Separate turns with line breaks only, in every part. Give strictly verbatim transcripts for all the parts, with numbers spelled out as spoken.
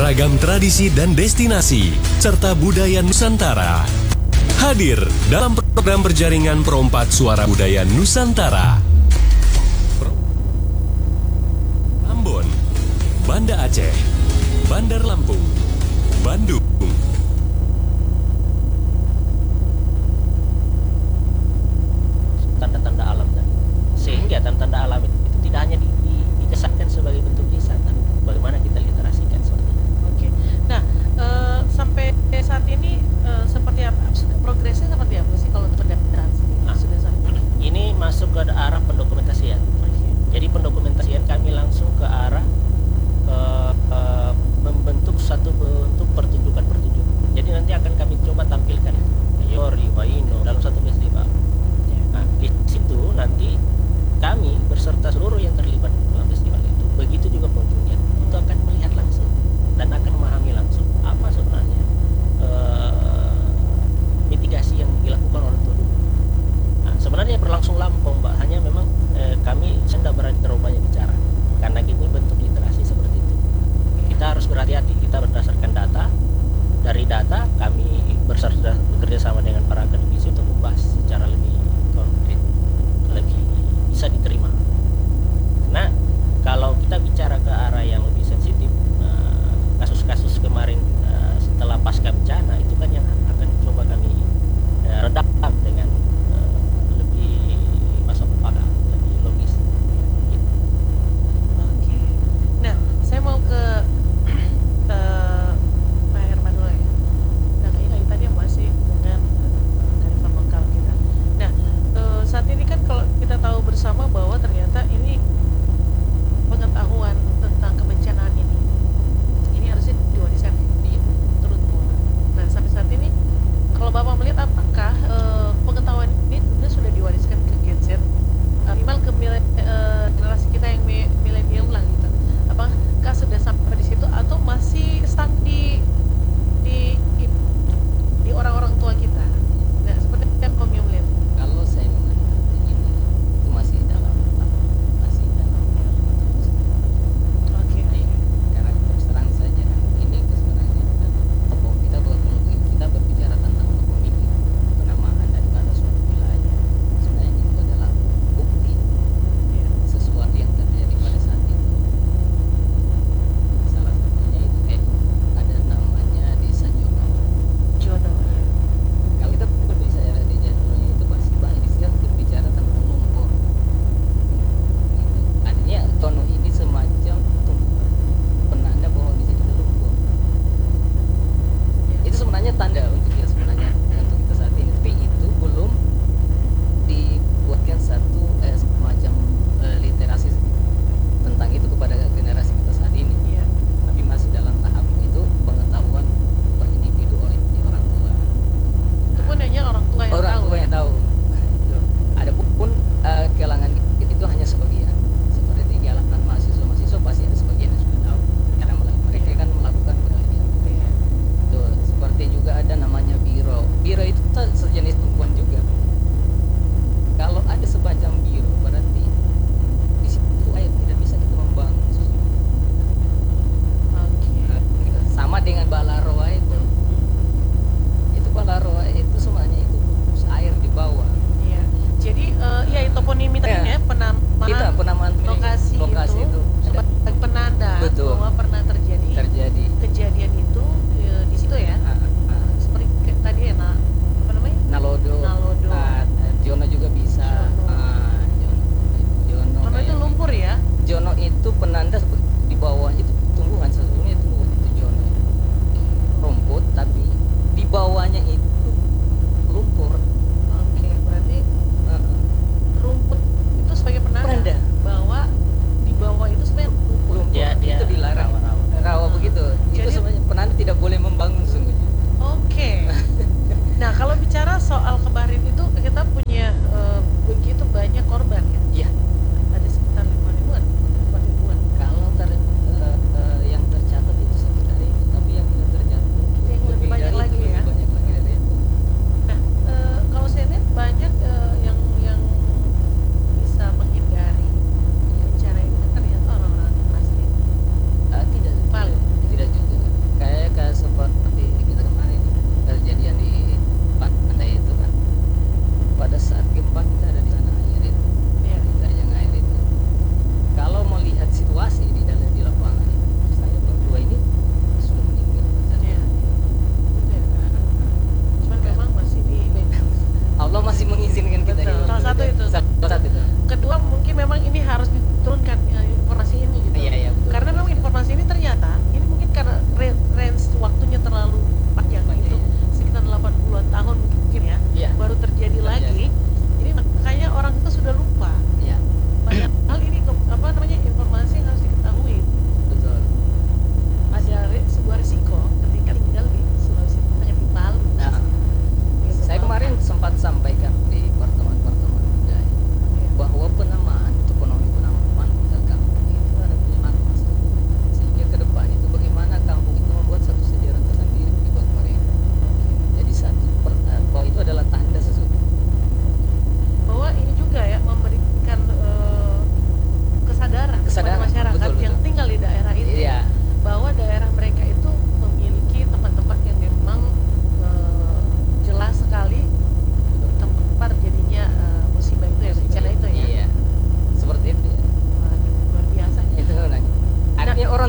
beragam tradisi dan destinasi, serta budaya Nusantara. Hadir dalam program berjaringan Perompak Suara Budaya Nusantara. Ambon, Banda Aceh, Bandar Lampung, Bandung.
Tanda-tanda alam tadi, sehingga tanda-tanda alam itu tidak hanya di, di, dikesankan sebagai bentuk wisata, bagaimana kita literasikan seperti itu.
Oke. Nah, uh, sampai saat ini uh, seperti apa? Progresnya seperti apa sih kalau untuk pendataan sendiri?
Nah,
sudah sampai?
Ini masuk ke arah pendokumentasian. Jadi pendokumentasian kami langsung ke arah uh, uh, membentuk satu bentuk pertunjukan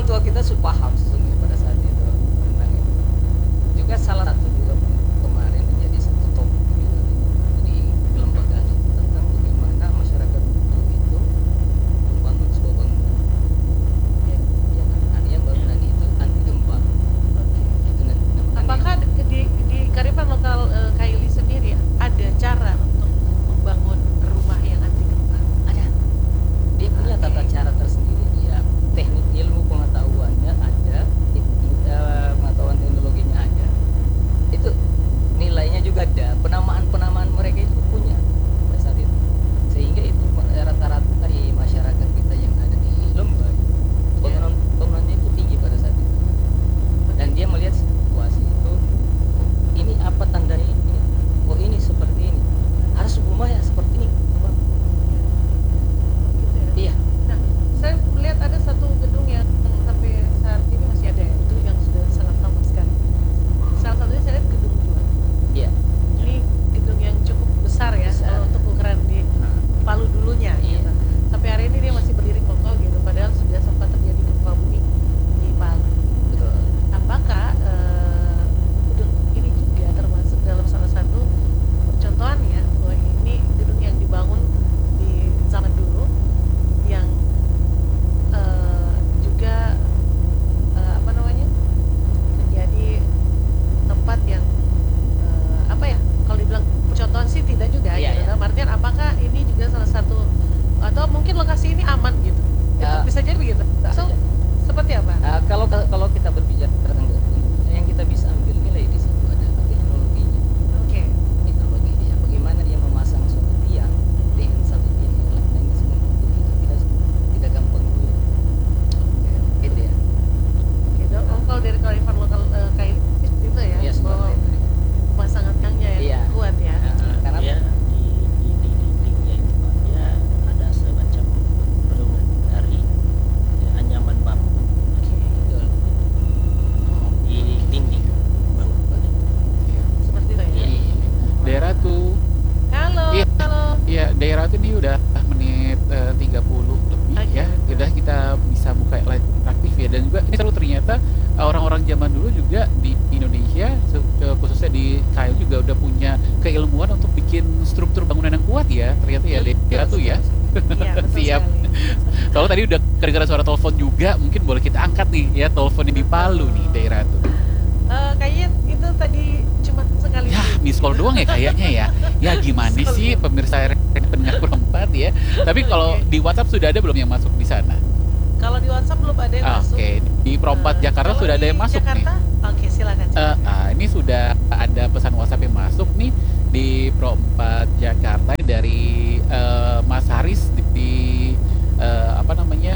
tua kita sudah paham sesungguhnya pada saat itu tentang itu. Juga salah satu juga kemarin menjadi satu topik juga di kelembagaan itu tentang bagaimana masyarakat dulu itu membangun sebuah bangunan.
Ya.
Ya kan, artinya bangunan itu anti gempa.
Oke.
Itu nanti namanya.
Apakah di, di, di Kearifan lokal eh, Kaili sendiri ada cara untuk membangun rumah yang anti gempa?
Ada, dia punya
Oke.
tata cara tersendiri, dia teknik ilmu pengetahuannya ada, i- i- eh, pengetahuan teknologinya ada, itu nilainya juga ada, penamaan penamaan mereka itu punya pada saat itu, sehingga itu eh, rata-rata dari masyarakat kita yang ada di Lembah bangunan bangunannya itu tinggi pada saat itu, dan dia melihat situasi itu, oh, ini apa tandanya ini, oh ini seperti ini, harus rumah ya seperti ini.
Gitu ya.
Iya.
Nah, saya melihat ada satu gedung yang sampai saat ini masih ada ya, itu yang sudah sangat lama sekali. Salah satunya saya lihat gedung dua.
Iya.
Ini gedung yang cukup besar ya,
Besar.
kalau untuk ukuran di
Nah,
Palu dulunya
Iya.
gitu. Sampai hari ini dia masih berdiri kokoh gitu, padahal sudah sempat terjadi gempa bumi di Palu.
betul.
Apakah eh, gedung ini juga termasuk dalam salah satu percontohan ya, bahwa ini gedung yang dibangun di zaman dulu yang eh, juga eh, apa namanya menjadi tempat yang eh, apa ya, kalau dibilang percontohan sih tidak juga
Iya,
gitu.
iya.
Dalam artian apakah ini juga salah satu, atau mungkin lokasi ini aman gitu, itu
Ya,
bisa jadi begitu.
bisa
So,
saja.
seperti apa?
Nah, kalau kalau kita berbicara tentang gedung, yang kita bisa ambil nilai di situ adalah teknologinya,
Oke.
teknologi dia, bagaimana dia memasang suatu tiang dengan satu tiang yang lain, dan semua itu tidak tidak gampang dulu. Itu ya.
Oke, dok. Oh, kalau dari kearifan lokal eh, kayak itu ya,
Iya,
bahwa
seperti itu.
pemasangan tiangnya yang
Iya.
kuat ya.
Nah, karena
dia di, di, di dindingnya itu Pak, dia ada semacam pedoman dari ya, anyaman bambu
Oke.
betul.
di dinding bangunan itu.
Iya.
Seperti itu ya.
Iya.
Daerah tuh,
Halo,
Iya.
halo.
ya daerah tuh ini udah menit eh, tiga puluh lebih
Oke,
ya.
betul.
Udah kita bisa buka live aktif ya, dan juga ini seru ternyata eh, orang-orang zaman dulu juga di Indonesia se- eh, khususnya di K L juga udah punya keilmuan untuk bikin struktur bangunan yang kuat ya. Ternyata ya daerah tuh ya.
Iya, betul
Siap.
sekali.
Soalnya tadi udah kedengaran suara telepon juga, mungkin boleh kita angkat nih ya, telepon yang di Palu nih daerah tuh.
Eh, kayaknya itu tadi cuma sekali.
Ya,
dulu.
miss call doang ya kayaknya ya. Ya gimana
Miss call
sih
doang.
pemirsa pendengar perempat ya. Tapi kalau
Oke.
di WhatsApp sudah ada belum yang masuk di sana?
Kalau di WhatsApp belum ada yang
Ah,
masuk.
Oke, di perempat
Eh,
Jakarta
kalau
sudah ada
di
yang masuk
Jakarta?
nih.
Oke, silakan.
Eh,
silakan.
ah, ini sudah ada pesan WhatsApp yang masuk nih di perempat Jakarta dari eh, Mas Haris di, di, eh, apa namanya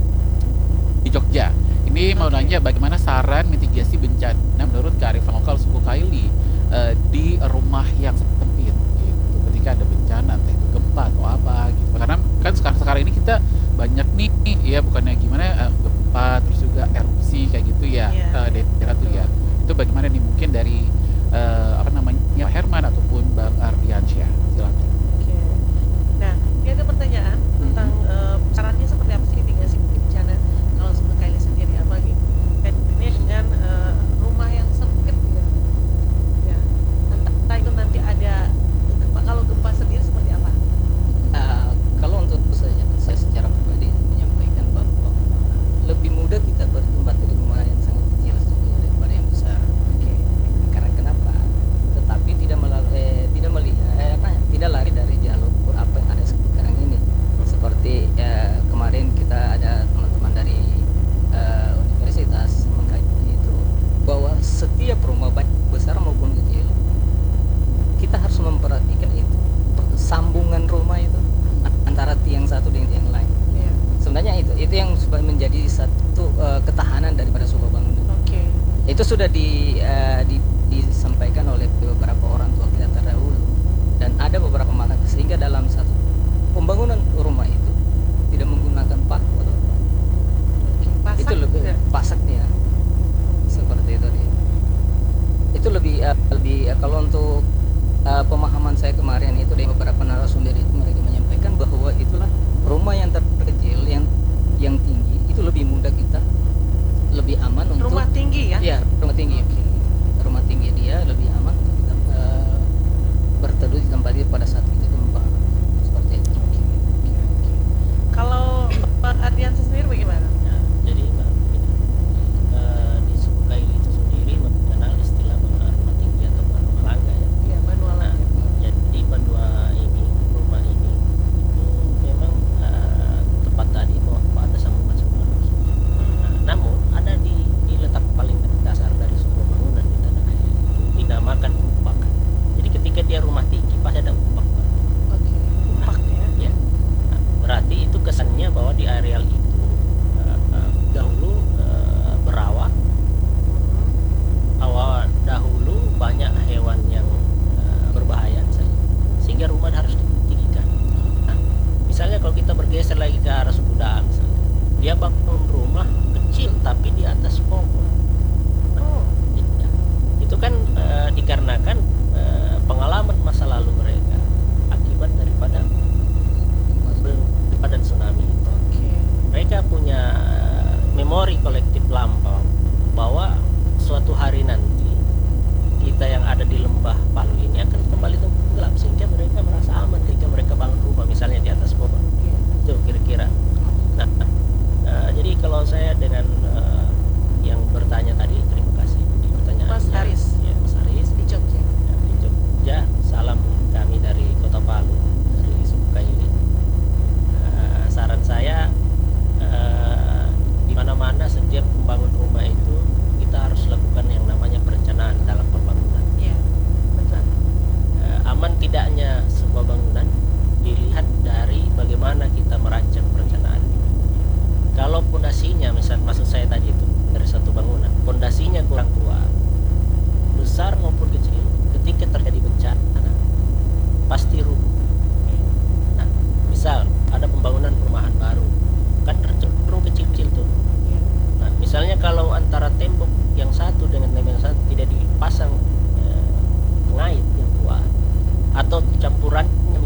di Jogja. Ini mau
Oke.
nanya bagaimana saran mitigasi bencana menurut kearifan lokal suku Kaili eh, di rumah yang sempit gitu ketika ada bencana, entah itu gempa atau apa gitu. Karena kan sekarang sekarang ini kita banyak nih ya, bukannya gimana eh, gempa terus juga erupsi kayak gitu ya,
Iya,
eh, daerah tuh ya. Itu bagaimana nih mungkin dari eh, apa namanya Pak Herman ataupun Bang Ardiansyah, silakan.
Oke. Nah, ini ada pertanyaan tentang eh, sarannya seperti apa sih mitigasi bencana kalau untuk Kaili sendiri, apalagi kaitannya dengan eh, rumah yang sempit gitu. Ya. Entah itu nanti ada gempa, kalau gempa sendiri seperti apa?
Ah, kalau untuk saya, saya secara pribadi menyampaikan bahwa lebih mudah kita bertempat di rumah yang sangat kecil sebetulnya daripada yang besar.
Oke.
Karena kenapa? Tetapi tidak melalui, eh, tidak melihat, eh, apa, tidak lari dari jalur apa yang ada sekarang ini. Seperti eh, kemarin kita ada teman-teman dari eh, universitas mengkaji itu bahwa setiap rumah baik besar maupun kecil kita harus memperhatikan itu sambungan rumah itu antara tiang satu dengan tiang lain.
Iya.
Sebenarnya itu itu yang sudah menjadi satu eh, ketahanan daripada sebuah bangunan.
Oke.
Itu sudah di, eh, di- disampaikan oleh beberapa orang tua kita terdahulu, dan ada beberapa makna sehingga dalam satu pembangunan rumah itu tidak menggunakan paku atau apa.
Oke. Pasak
Itu lebih
juga.
pasaknya seperti itu dia. Itu lebih eh, lebih eh, kalau untuk eh, pemahaman saya kemarin itu dari beberapa narasumber itu mereka menyampaikan bahwa itulah rumah yang terkecil yang yang tinggi itu lebih mudah kita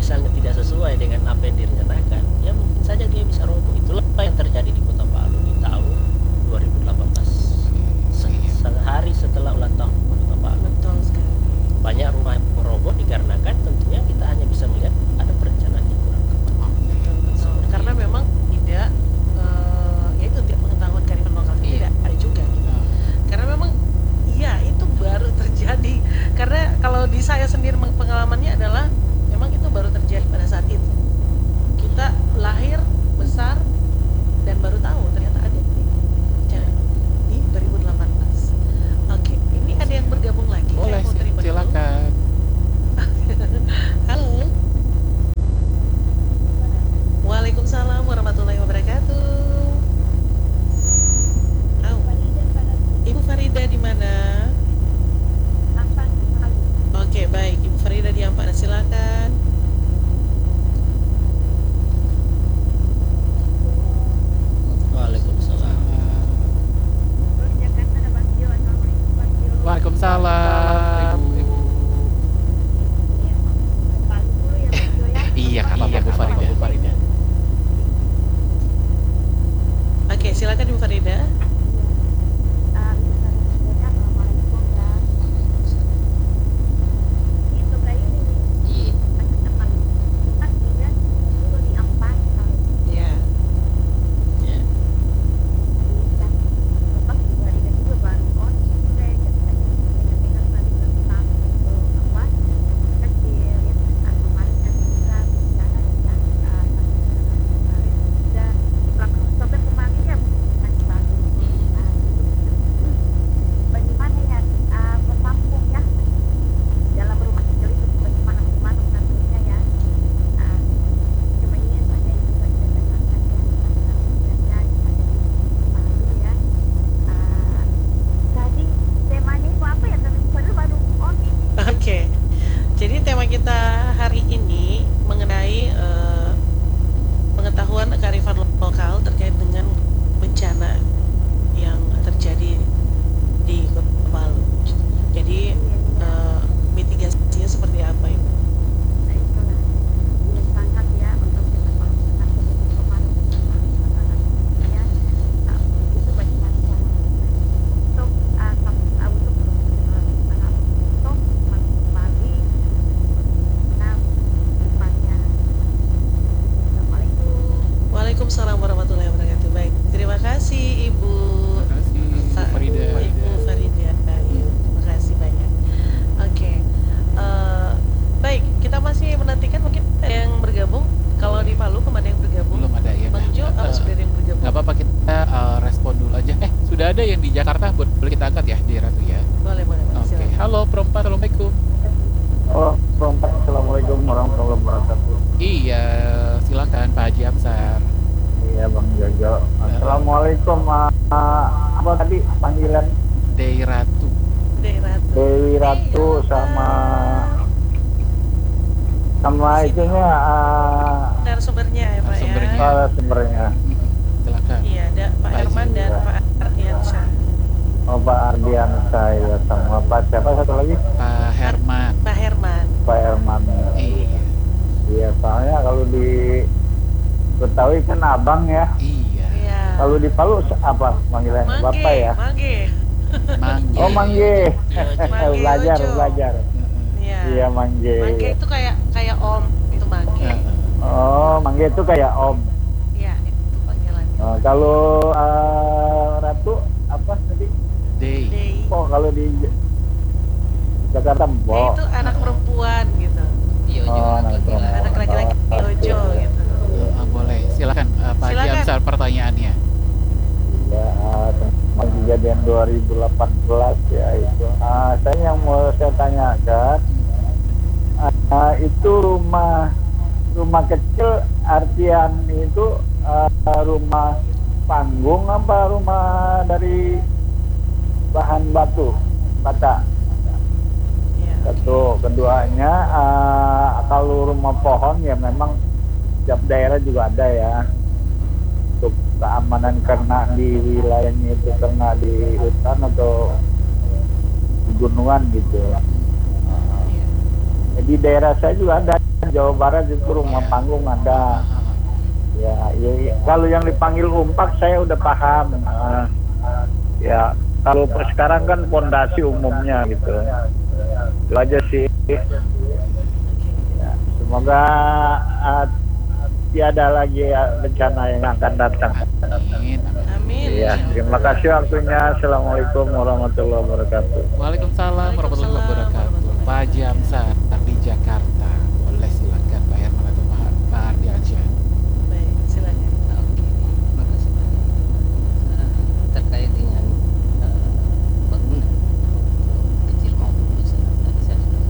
misalnya tidak sesuai dengan apa yang direncanakan, ya mungkin saja dia bisa roboh. Itulah yang terjadi di Kota Palu di tahun dua ribu delapan belas. Se- Sehari setelah ulang tahun Kota Palu,
Betul sekali.
banyak rumah yang roboh dikarenakan tentunya kita hanya bisa melihat ada perencanaan yang kurang tepat.
Betul, betul. Karena memang tidak eh, ya itu tidak pengetahuan kearifan lokal itu
Iya.
tidak ada juga gitu. Karena memang iya itu baru terjadi. Karena kalau di saya sendiri meng- pengalamannya adalah memang itu baru terjadi pada saat itu. Kita lahir, besar dan baru tahu ternyata ada di rencana di dua ribu delapan belas. Oke, ini ada yang bergabung lagi.
Boleh,
Saya mau terima dulu.
silakan.
Halo. Waalaikumsalam warahmatullahi wabarakatuh. Au. Ibu Farida di mana? Oke, baik. Ibu Farida di Ampana, silakan.
Waalaikumsalam.
Waalaikumsalam. Ibu. Iya, kan
Iya,
Bu Farida.
Bu Farida.
Oke, silakan Ibu Farida.
Iya.
Ya.
Ya.
Bagaimana ya uh, bertampung ya dalam rumah kecil itu bagaimana bagaimana nantinya ya uh, cuma ini saja yang bisa kita dengarkan ya saja yang ada di Palu ya. Uh, tadi temanya itu apa ya tadi baru baru oh ini
Oke. Jadi tema kita hari ini mengenai eh, pengetahuan kearifan lokal terkait dengan bencana yang terjadi di Kota Palu. Jadi eh, mitigasinya seperti apa, Ibu?
itulah ini sangat ya untuk kita kalau tentang kemarin ya uh, itu bagaimana cara untuk uh, uh, untuk uh, untuk kembali nah depannya. Assalamualaikum.
Waalaikumsalam warahmatullahi wabarakatuh. Baik, terima kasih Ibu
Terima kasih, Bu
Sa-
Farida.
Ibu Farida. Ya, terima kasih banyak. Oke, Eh, baik, kita masih menantikan mungkin ada yang bergabung. Kalau di Palu kemana yang bergabung?
Belum ada ya.
Bang Jo,
Nah,
apa
eh,
sudah ada yang bergabung?
nggak apa-apa, kita eh, respon dulu aja. Eh, sudah ada yang di Jakarta, bo- boleh kita angkat ya di Ratu ya.
Boleh, boleh, boleh.
Oke,
silakan.
halo perempat, assalamualaikum.
Oh, perempat. Assalamualaikum warahmatullahi wabarakatuh.
Iya, silakan Pak Haji Amsar.
Iya, Bang Jojo. Assalamualaikum. ah, ah, apa tadi panggilan
Dei Ratu.
Daerah tuh.
Dewi Ratu sama sama itunya ah,
Narasumbernya ya, Pak
Narasumbernya.
ya.
ah, sumbernya.
Silakan.
Iya, ada Pak
Pak Haji.
Herman dan Pak Ardiansyah.
Oh, Pak Ardian saya sama Pak siapa satu lagi?
Pak Herman.
Pak Herman.
Pak Herman.
Iya.
Iya, soalnya kalau di Betawi kan abang ya.
Iya.
Iya.
Kalau di Palu apa panggilannya?
Mangge,
Bapak ya?
Mangge.
Mangge.
Oh, Mangge.
Mangge
belajar,
Ojo.
belajar.
Iya.
Iya, Mangge.
Mangge itu kayak kayak Om, itu Mangge.
Heeh.
Oh, Mangge itu kayak Om.
Iya, itu panggilannya.
Oh, kalau eh, Ratu apa tadi?
Dei.
Dei.
Oh, kalau di Jakarta
Dia
Mbok.
itu anak perempuan gitu.
Iya,
Oh,
juga
anak
laki-laki.
perempuan.
Anak laki-laki
Oh,
Ojo
oke.
gitu.
Eh, boleh, silakan eh, Pak Haji
Silakan.
Amsar pertanyaannya.
Ya, tentang kejadian dua ribu delapan belas ya itu. Ah, saya yang mau saya tanyakan, ah, itu rumah rumah kecil artian itu ah, rumah panggung apa rumah dari bahan batu bata?
Iya.
Satu, keduanya ah, kalau rumah pohon ya memang setiap daerah juga ada ya untuk keamanan karena di wilayahnya itu karena di hutan atau di gunungan gitu.
Iya.
di daerah saya juga ada, Jawa Barat itu rumah
Iya.
panggung ada. Ya, ya, ya. Kalau yang dipanggil umpak saya udah paham. Ah, ya, kalau per- sekarang kan pondasi umumnya gitu. Itu aja sih. Ya, semoga ah, tiada lagi ah, bencana yang akan datang.
Amin, amin.
Amin.
Iya,
Insya
terima
Allah.
kasih waktunya. Assalamualaikum warahmatullahi wabarakatuh.
Waalaikumsalam warahmatullahi wabarakatuh. Pak Jamsar di Jakarta. Boleh silakan Pak Herman atau Pak Pak Ardi aja.
Baik, silakan.
Oke, makasih banyak. Eh, terkait dengan eh, bangunan kecil maupun besar, tadi saya sudah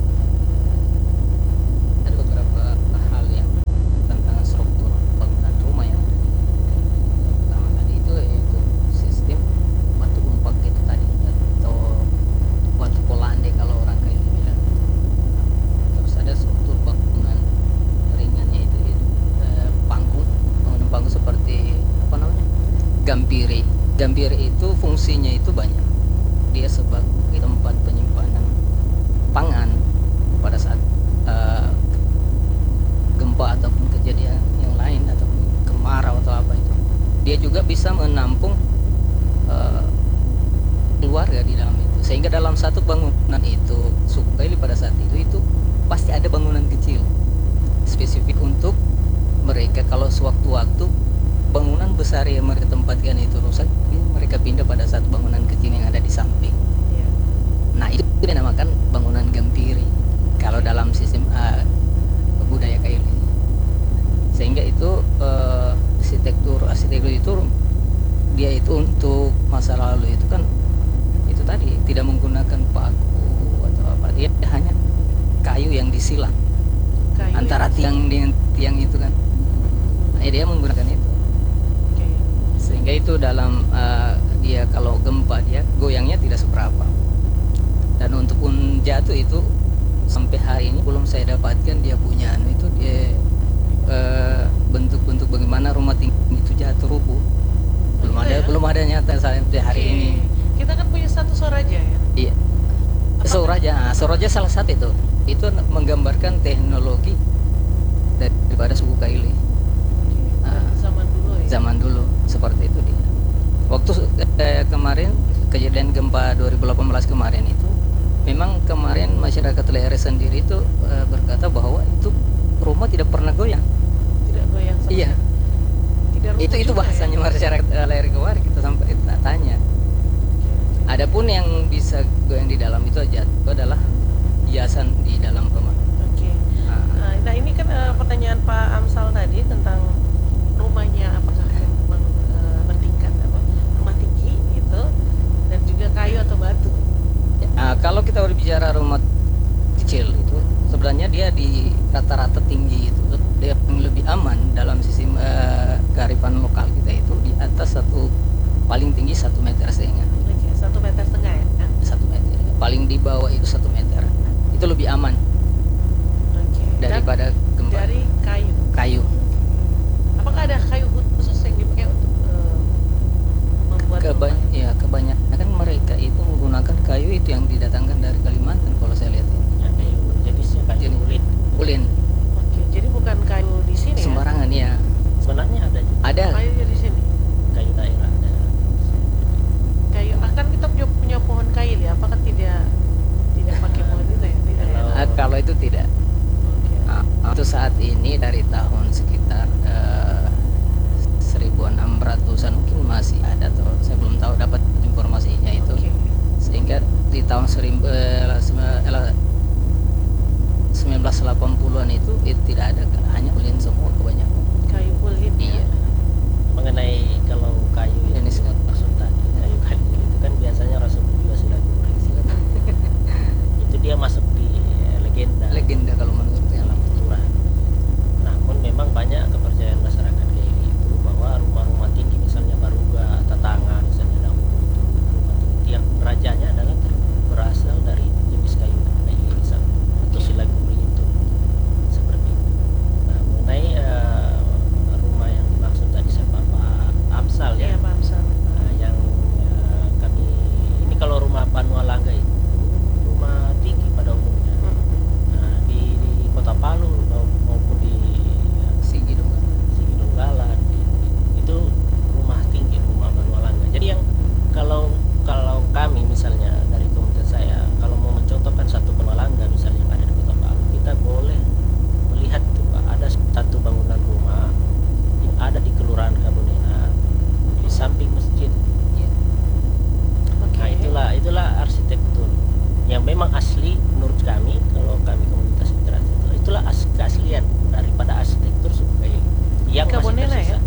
ada beberapa hal yang tentang struktur bangunan rumah yang ada di pertama tadi itu yaitu sistem batu umpak itu tadi atau batu kolande kalau orang kayak bilang. Terus ada struktur bangunan ringannya itu itu eh, panggung bangunan panggung seperti apa namanya gampiri. Gampiri itu fungsinya itu banyak. Dia sebagai tempat penyimpanan pangan pada saat eh, gempa ataupun kejadian yang lain ataupun kemarau atau apa itu. Dia juga bisa menampung eh, keluarga di dalam itu. Sehingga dalam satu bangunan itu suku Kaili pada saat itu itu pasti ada bangunan kecil spesifik untuk mereka. Kalau sewaktu-waktu bangunan besar yang mereka tempatkan itu rusak, mereka pindah pada satu bangunan kecil yang ada di samping.
Iya.
Nah itu dinamakan bangunan gampiri kalau dalam sistem uh, budaya Kaili. Sehingga itu uh, arsitektur arsitektur itu dia itu untuk masa lalu itu kan itu tadi tidak menggunakan paku atau apa, dia hanya kayu yang disilang
Kayu
antara
yang-
tiang dengan tiang itu kan. Nah, dia menggunakan itu
Oke.
sehingga itu dalam uh, dia kalau gempa dia goyangnya tidak seberapa. Dan untuk pun jatuh itu sampai hari ini belum saya dapatkan dia punya anu itu dia uh, bentuk-bentuk bagaimana rumah tinggi itu jatuh rubuh. Belum
Gitu
ada
ya?
belum ada nyata sampai hari
Oke.
ini.
Kita kan punya satu Soraja ya.
Iya. Soraja, ah, Soraja salah satu itu. Itu menggambarkan teknologi daripada suku Kaili.
Oke.
Ah.
Dari zaman dulu ya.
Zaman dulu seperti itu dia. Waktu eh, kemarin kejadian gempa dua ribu delapan belas kemarin itu, memang kemarin masyarakat Lere sendiri itu eh, berkata bahwa itu rumah tidak pernah goyang.
Tidak goyang sama
Iya.
Tidak rubuh
Itu itu
juga
bahasanya
ya?
masyarakat eh, Lere kemarin kita sampai kita tanya. Adapun yang bisa goyang di dalam itu aja itu adalah hiasan di dalam rumah.
Oke.
Ah,
Nah, nah, ini kan eh, pertanyaan Pak Amsal tadi tentang rumahnya apakah memang eh, bertingkat apa rumah tinggi gitu dan juga kayu atau batu.
Ya, ah, kalau kita berbicara rumah kecil itu sebenarnya dia di rata-rata tinggi itu dia yang lebih aman dalam sistem eh, kearifan lokal kita itu di atas satu paling tinggi satu meter setengah.
Oke, satu meter setengah ya. Kan?
Satu meter paling di bawah itu satu meter itu lebih aman
Oke. Dan
daripada gempa
dari kayu.
kayu.
Apakah ada kayu khusus yang dipakai untuk eh, membuat
Keba
rumah?
ya kebanyakan mereka itu menggunakan kayu itu yang didatangkan dari Kalimantan kalau saya lihat ini.
Ya, kayu jenisnya kayu
Jenis.
kulit.
Ulin
Oke, jadi bukan kayu di sini
sembarangan ya.
Sebenarnya ada juga
Ada
ya? Kayunya di sini.
kayu daerah ada.
Kayu akan kita punya, punya pohon kail ya, apakah tidak tidak pakai pohon itu ya? Tidak ya?
Kalau-
Ah, kalau itu tidak.
Oke.
Ah, untuk saat ini dari tahun sekitar eh, seribu enam ratusan mungkin masih ada atau saya belum tahu dapat informasinya itu.
Oke.
Sehingga di tahun seribu eh, sembilan- eh, sembilan belas delapan puluhan itu, itu tidak ada, hanya ulin semua kebanyakan.
Kayu ulin ya.
Iya.
Mengenai kalau kayu yang
Jenis kan?
maksud tadi kayu kayu itu kan biasanya Rasul juga sudah guring. Itu dia masuk di eh, legenda.
Legenda kalau menurut yang
dalam aturan. Namun memang banyak kepercayaan masyarakat kayak itu bahwa rumah-rumah tinggi misalnya Baruga, Tatanga misalnya dahulu itu rumah tinggi tiang rajanya adalah ter- berasal dari jenis kayu kayu misalnya atau silaguri itu seperti itu. Nah mengenai eh, rumah yang dimaksud tadi saya Pak
Yang
masih
Kabonela ya?
tersisa.